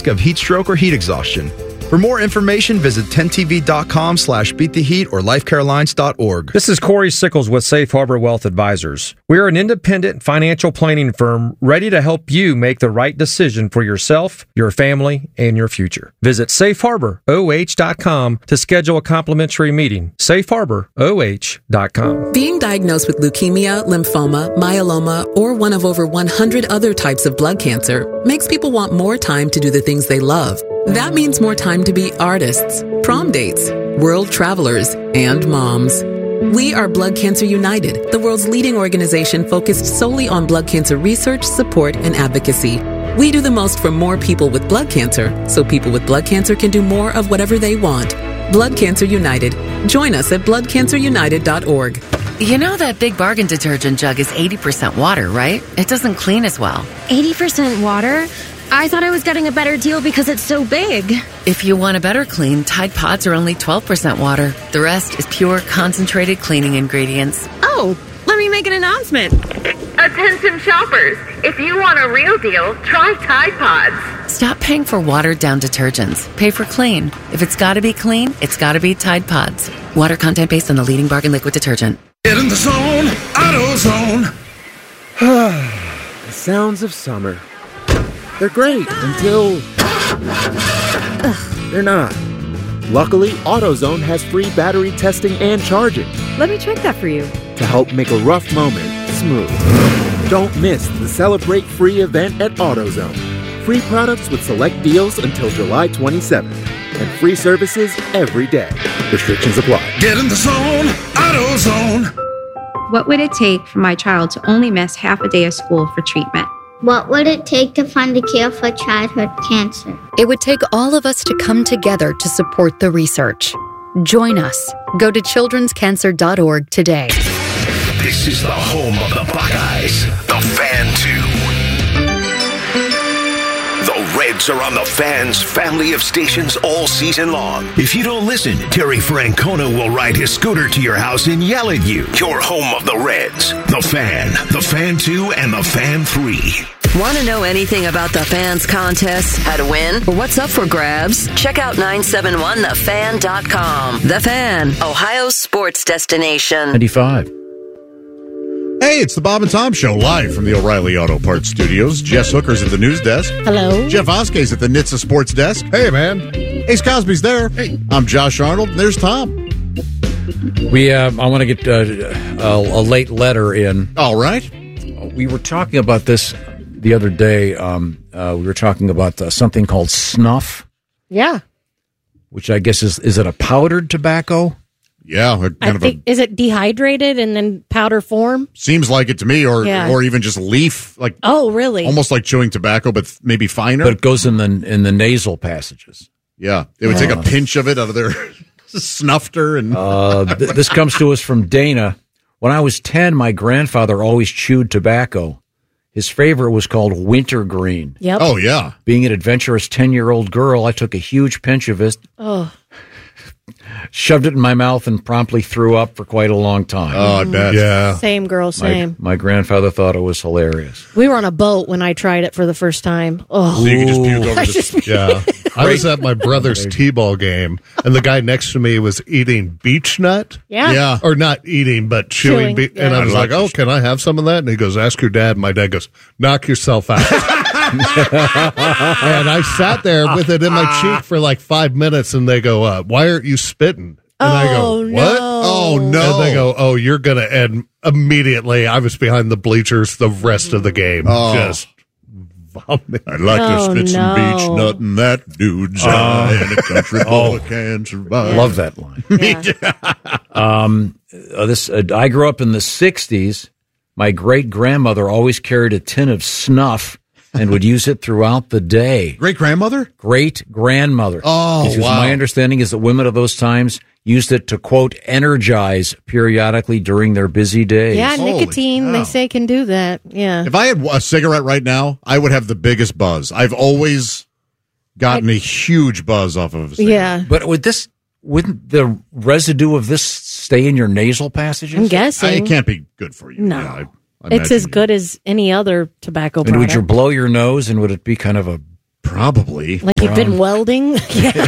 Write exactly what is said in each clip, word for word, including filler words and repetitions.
risk of heat stroke or heat exhaustion. For more information, visit ten T V dot com slash beat the heat or life care alliance dot org. This is Corey Sickles with Safe Harbor Wealth Advisors. We are an independent financial planning firm ready to help you make the right decision for yourself, your family, and your future. Visit safe harbor O H dot com to schedule a complimentary meeting. safe harbor O H dot com. Being diagnosed with leukemia, lymphoma, myeloma, or one of over one hundred other types of blood cancer makes people want more time to do the things they love. That means more time to be artists, prom dates, world travelers, and moms. We are Blood Cancer United, the world's leading organization focused solely on blood cancer research, support, and advocacy. We do the most for more people with blood cancer, so people with blood cancer can do more of whatever they want. Blood Cancer United. Join us at blood cancer united dot org. You know that Big Bargain detergent jug is eighty percent water, right? It doesn't clean as well. eighty percent water? I thought I was getting a better deal because it's so big. If you want a better clean, Tide Pods are only twelve percent water. The rest is pure, concentrated cleaning ingredients. Oh, let me make an announcement. Attention shoppers, if you want a real deal, try Tide Pods. Stop paying for watered-down detergents. Pay for clean. If it's got to be clean, it's got to be Tide Pods. Water content based on the leading bargain liquid detergent. Get in the zone, AutoZone. The sounds of summer. They're great until Ugh, they're not. Luckily, AutoZone has free battery testing and charging Let me check that for you. to help make a rough moment smooth. Don't miss the Celebrate Free event at AutoZone. Free products with select deals until July twenty-seventh. And free services every day. Restrictions apply. Get in the zone, AutoZone. What would it take for my child to only miss half a day of school for treatment? What would it take to find a cure for childhood cancer? It would take all of us to come together to support the research. Join us. Go to children's cancer dot org today. This is the home of the Buckeyes, the Fan two. The Reds are on the Fan's family of stations all season long. If you don't listen, Terry Francona will ride his scooter to your house and yell at you. Your home of the Reds, the Fan, the Fan two, and the Fan three. Want to know anything about the Fans contest, how to win, or what's up for grabs? Check out nine seven one the fan dot com. The Fan, Ohio's sports destination. ninety-five. Hey, it's the Bob and Tom Show, live from the O'Reilly Auto Parts Studios. Jess Hooker's at the news desk. Hello. Jeff Oskey's at the N H T S A Sports Desk. Hey, man. Ace Cosby's there. Hey. I'm Josh Arnold. There's Tom. We, uh, I want to get uh, a, a late letter in. All right. We were talking about this the other day. Um, uh, we were talking about uh, something called snuff. Yeah. Which I guess is, is it a powdered tobacco? Yeah. Kind I of think, a, is it dehydrated and then powder form? seems like it to me, or Yeah. or even just leaf, like Oh, really? almost like chewing tobacco, but maybe finer. But it goes in the in the nasal passages. Yeah. They would Oh. take a pinch of it out of their snufter. And Uh, th- this comes to us from Dana. When I was ten, my grandfather always chewed tobacco. His favorite was called wintergreen. Yep. Oh, yeah. Being an adventurous ten-year-old girl, I took a huge pinch of it, Oh, shoved it in my mouth, and promptly threw up for quite a long time. Oh, I bet. Yeah. same girl, my, same. my grandfather thought it was hilarious. We were on a boat when I tried it for the first time. Oh, So you can just puke over I the just- Yeah. I was at my brother's T-ball game, and the guy next to me was eating beech nut. Yeah. Yeah. Or not eating, but chewing. Chewing, Be- yeah. And I was I like, like oh, this. can I have some of that? And he goes, ask your dad. And my dad goes, knock yourself out. And I sat there with it in my cheek for like five minutes, and they go, uh, why aren't you spitting? And I go, Oh, what? no. Oh, no. And they go, oh, you're going to end immediately. I was behind the bleachers the rest of the game. Oh. Just vomiting. I'd like Oh, to spit some no. beech nut in that dude's eye, and a country boy can survive. Love that line. Yeah. Um, uh, this uh, I grew up in the sixties. My great grandmother always carried a tin of snuff and would use it throughout the day. Great grandmother? Great grandmother. Oh, Because wow. my understanding is that women of those times used it to, quote, energize periodically during their busy days. Yeah, Holy nicotine, cow. they say, can do that. Yeah. If I had a cigarette right now, I would have the biggest buzz. I've always gotten a huge buzz off of a cigarette. Yeah. But would this, wouldn't the residue of this stay in your nasal passages? I'm guessing. I, it can't be good for you. No. Yeah, I, I It's as imagine. good as any other tobacco And product. would you blow your nose and would it be kind of a Probably. Like you've been welding? Yeah.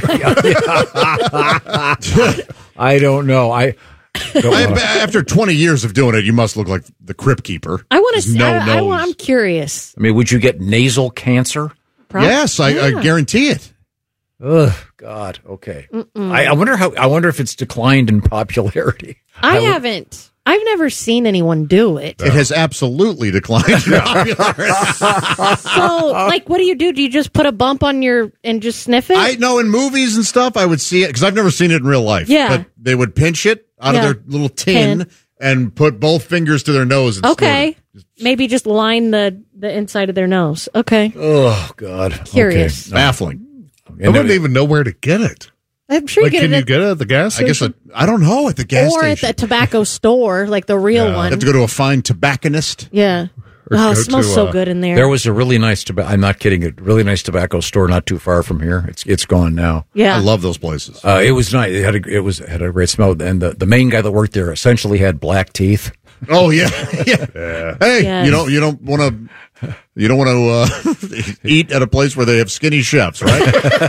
I don't know. I, don't I know. after twenty years of doing it, you must look like the Crypt Keeper. I want to There's see. no I, I, nose. want- I'm curious. I mean, would you get nasal cancer? Prob- yes, I, I yeah. guarantee it. Ugh, God. Okay. Mm-mm. I, I wonder how. I wonder if it's declined in popularity. I would- haven't. I've never seen anyone do it. It has absolutely declined in popularity. So, like, what do you do? Do you just put a bump on your and just sniff it? I know in movies and stuff, I would see it because I've never seen it in real life. Yeah. But they would pinch it out Yeah. of their little tin, Tin. and put both fingers to their nose. And Okay. snort it. Maybe just line the, the inside of their nose. Okay. Oh God. Curious. Okay. Baffling. I wouldn't even know where to get it. I'm sure Like, you get can it you at, get it at the gas I guess station? a, I don't know at the gas or station. at the tobacco store, like the real Yeah. You one. have to go to a fine tobacconist. Yeah. Or Oh, it go smells to, so uh, good in there. There was a really nice tobacco. I'm not kidding. A really nice tobacco store not too far from here. It's it's gone now. Yeah. I love those places. Uh, it was nice. It had a, it was had a great smell, and the, the main guy that worked there essentially had black teeth. Oh yeah, yeah. Hey, Yes. you don't you don't want to you don't want to uh, eat at a place where they have skinny chefs, right?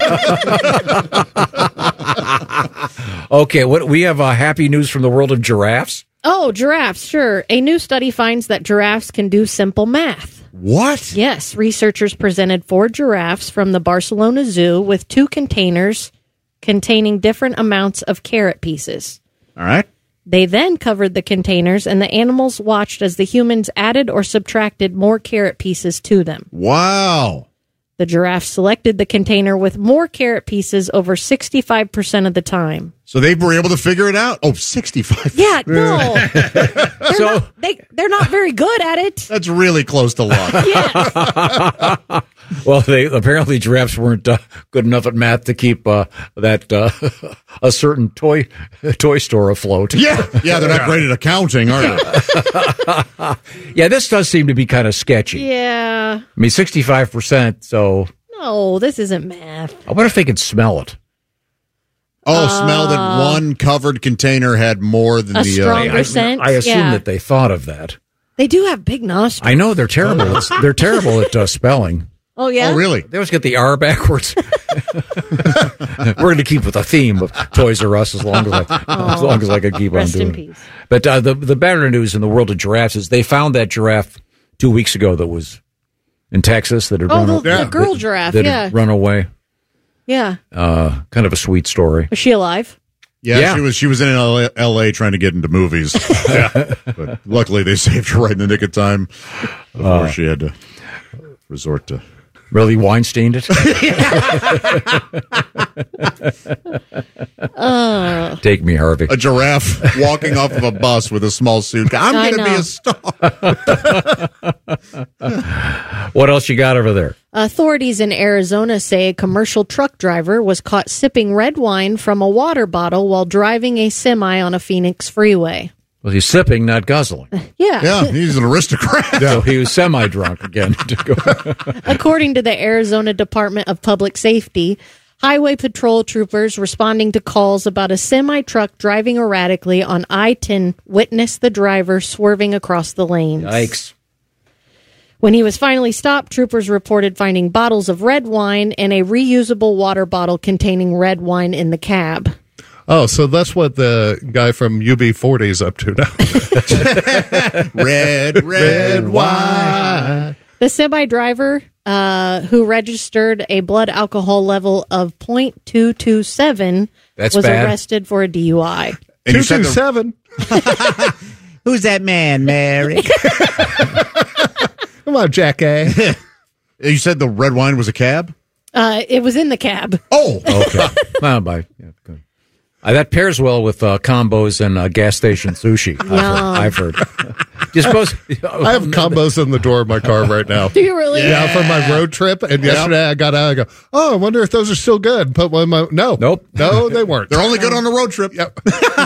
Okay, what we have uh, happy news from the world of giraffes. Oh, giraffes, sure. A new study finds that giraffes can do simple math. What? Yes, researchers presented four giraffes from the Barcelona Zoo with two containers containing different amounts of carrot pieces. All right. They then covered the containers, and the animals watched as the humans added or subtracted more carrot pieces to them. Wow. The giraffe selected the container with more carrot pieces over sixty-five percent of the time. So they were able to figure it out? Oh, sixty-five. Yeah, no. they're, So- not, they, they're not very good at it. That's really close to luck. Yes. Well, they apparently giraffes weren't uh, good enough at math to keep uh, that uh, a certain toy toy store afloat. Yeah. Yeah, they're not great at accounting, are they? Yeah, this does seem to be kind of sketchy. Yeah. I mean, sixty-five percent. So No, this isn't math. I wonder if they can smell it. Oh, smell that one covered container had more than A the stronger uh, scent? I assume Yeah. that they thought of that. They do have big nostrils. I know they're terrible. It's, they're terrible at uh, spelling. Oh, yeah? Oh, really? They always get the R backwards. We're going to keep with the theme of Toys R Us as long as I, as long as I can keep Rest on in doing it. peace. But uh, the the better news in the world of giraffes is they found that giraffe two weeks ago that was in Texas that had Oh, run the, a- the girl that- giraffe, that yeah. had run away. Yeah. Uh, kind of a sweet story. Is she alive? Yeah, Yeah. she was she was in L A, L A trying to get into movies. Yeah. But luckily they saved her right in the nick of time before Uh. she had to resort to Really Weinsteined it? Uh, Take me, Harvey. a giraffe walking off of a bus with a small suit. I'm I going to be know. a star. What else you got over there? authorities in Arizona say a commercial truck driver was caught sipping red wine from a water bottle while driving a semi on a Phoenix freeway. Well, he's sipping, not guzzling. Yeah. Yeah, he's an aristocrat. So he was semi-drunk again. According to the Arizona Department of Public Safety, highway patrol troopers responding to calls about a semi-truck driving erratically on I ten witnessed the driver swerving across the lanes. Yikes. When he was finally stopped, troopers reported finding bottles of red wine and a reusable water bottle containing red wine in the cab. Oh, so that's what the guy from U B forty is up to now. Red, red wine. The semi-driver, uh, who registered a blood alcohol level of point two two seven, That's was bad. arrested for a D U I. And Two you said two the, seven. Who's that man, Mary? Come on, Jack A. you said the red wine was a cab? Uh, it was in the cab. Oh, Okay. Well, bye. Yeah, good. Uh, that pairs well with uh, combos and uh, gas station sushi. I've heard. I've heard. Do you suppose? I have combos in the door of my car right now. Do you really? Yeah, for my road trip. And yesterday I got out. I go, oh, I wonder if those are still good. Put one in my. No, Nope. no, they weren't. they're only good on the road trip. Yep.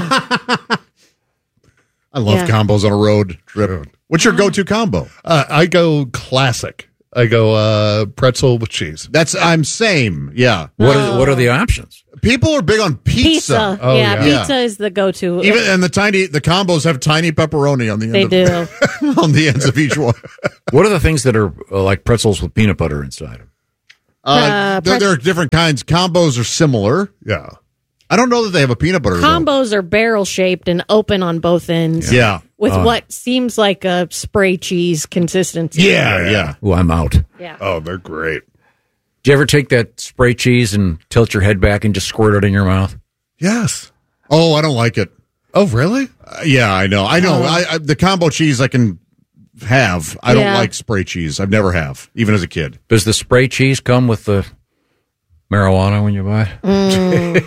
I love Yeah. combos on a road trip. What's your go-to combo? Uh, I go classic. I go uh, pretzel with cheese. That's I'm same. Yeah. What are what are the options? People are big on pizza. Pizza. Oh, yeah, yeah. pizza is the go-to. Even and the tiny the combos have tiny pepperoni on the end. They of, do. on the ends of each one. What are the things that are uh, like pretzels with peanut butter inside them? Uh, Uh, there, there are different kinds. Combos are similar. Yeah. I don't know that they have a peanut butter. Combos are barrel shaped and open on both ends. Yeah. With Uh. what seems like a spray cheese consistency. Yeah, yeah. Oh, I'm out. Yeah. Oh, they're great. Do you ever take that spray cheese and tilt your head back and just squirt it in your mouth? Yes. Oh, I don't like it. Oh, really? Uh, yeah, I know. I know. Oh. I, I, the combo cheese I can have. I don't Yeah. like spray cheese. I've never have, even as a kid. Does the spray cheese come with the marijuana when you buy it? Mm.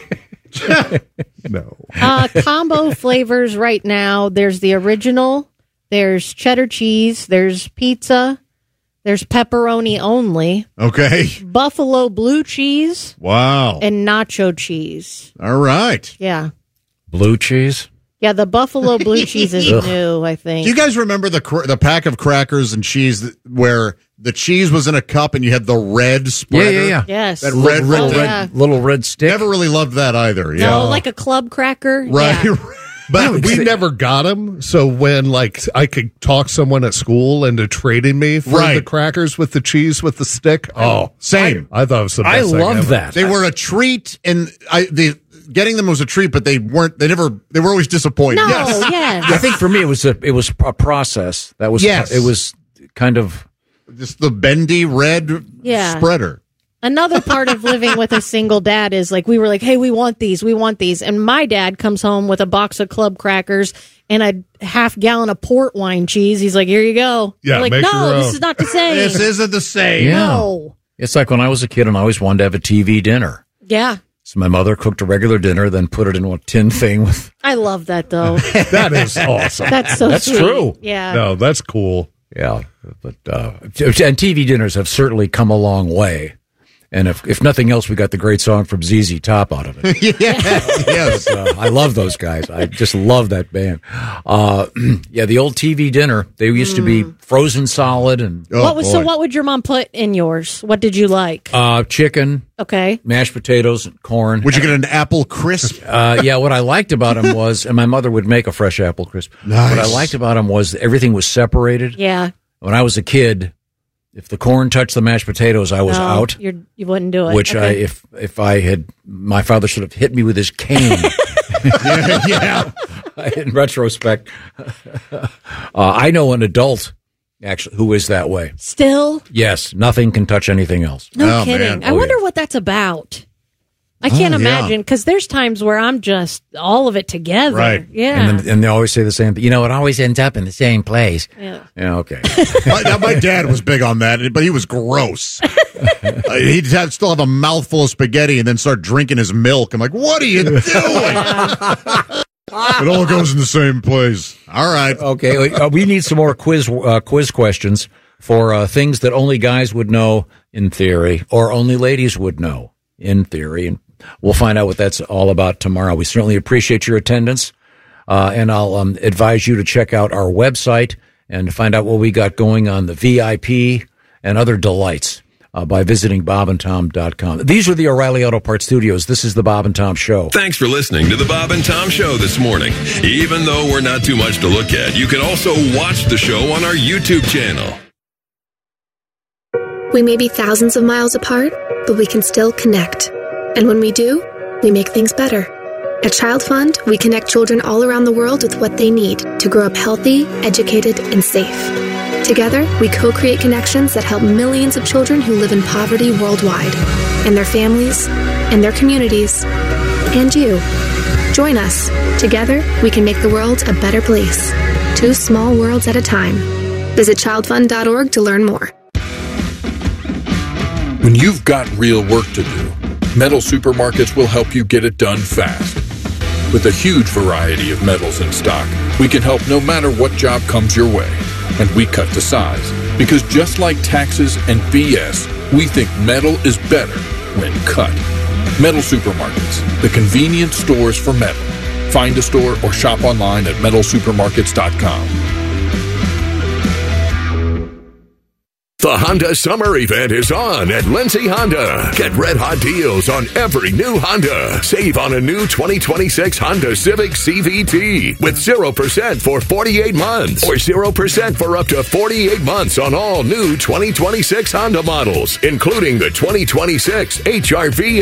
No. Uh, combo flavors right now. There's the original. There's cheddar cheese. There's pizza. There's pepperoni only. Okay. Buffalo blue cheese. Wow. And nacho cheese. All right. Yeah. Blue cheese? Yeah, the buffalo blue cheese is Ugh. new, I think. Do you guys remember the cr- the pack of crackers and cheese that, where the cheese was in a cup and you had the red spreader? Yeah, yeah, yeah. Yes. That Little, red, little, red, red, yeah. little red stick. Never really loved that either. Yeah. No, like a club cracker. Right. Yeah. But we never got them. So when like I could talk someone at school into trading me for Right. the crackers with the cheese with the stick. Oh, Same. I, I thought it was the I best thing love ever. that. They were a treat, and I the getting them was a treat, but they weren't. They never. They were always disappointed. No, Yes. yes. I think for me it was a it was a process. That was Yes. it was kind of Just the bendy red Yeah. spreader. Another part of living with a single dad is like we were like, hey, we want these, we want these. And my dad comes home with a box of club crackers and a half gallon of port wine cheese. He's like, here you go. Yeah, We're like, make your no, this own. is not the same. This isn't the same. Yeah. No. It's like when I was a kid and I always wanted to have a T V dinner. Yeah. So my mother cooked a regular dinner, then put it in a tin thing with. I love that though. That is awesome. That's so That's sweet. true. Yeah. No, that's cool. Yeah, but uh, and T V dinners have certainly come a long way. And if if nothing else, we got the great song from Z Z Top out of it. yes, yes. Uh, I love those guys. I just love that band. Uh, yeah, the old T V dinner. They used to be frozen solid and Oh, what was so boy. what would your mom put in yours? What did you like? uh, chicken, Okay. mashed potatoes, and corn. Would you get an apple crisp? Uh, yeah, what I liked about them was, and my mother would make a fresh apple crisp. Nice. What I liked about them was everything was separated. Yeah. When I was a kid, if the corn touched the mashed potatoes, I was No, out. You're, you wouldn't do it. Which I, Okay. if if I had, my father should have hit me with his cane. yeah, yeah. In retrospect, uh, I know an adult actually who is that way. Still? Yes, nothing can touch anything else. No Oh, kidding. man. I Oh, wonder yeah. what that's about. I can't Oh, yeah. imagine because there's times where I'm just all of it together. Right. Yeah. And, then, and they always say the same thing. You know, it always ends up in the same place. yeah. Yeah, okay. my, my dad was big on that, but he was gross. uh, he'd have, still have a mouthful of spaghetti and then start drinking his milk. I'm like, what are you doing? It all goes in the same place. All right. Okay, uh, we need some more quiz uh, quiz questions for uh, things that only guys would know in theory, or only ladies would know in theory, and we'll find out what that's all about tomorrow. We certainly appreciate your attendance, uh, and I'll um, advise you to check out our website and find out what we got going on the V I P and other delights uh, by visiting bob and tom dot com. These are the O'Reilly Auto Parts Studios. This is the Bob and Tom Show. Thanks for listening to the Bob and Tom Show this morning. Even though we're not too much to look at, you can also watch the show on our YouTube channel. We may be thousands of miles apart, but we can still connect. And when we do, we make things better. At Child Fund, we connect children all around the world with what they need to grow up healthy, educated, and safe. Together, we co-create connections that help millions of children who live in poverty worldwide, and their families, and their communities, and you. Join us. Together, we can make the world a better place. Two small worlds at a time. Visit child fund dot org to learn more. When you've got real work to do, Metal Supermarkets will help you get it done fast. With a huge variety of metals in stock, we can help no matter what job comes your way. And we cut to size. Because just like taxes and B S, we think metal is better when cut. Metal Supermarkets, the convenient stores for metal. Find a store or shop online at metal supermarkets dot com. The Honda Summer Event is on at Lindsay Honda. Get red-hot deals on every new Honda. Save on a new twenty twenty-six Honda Civic C V T with zero percent for forty-eight months or zero percent for up to forty-eight months on all new twenty twenty-six Honda models, including the twenty twenty-six H R V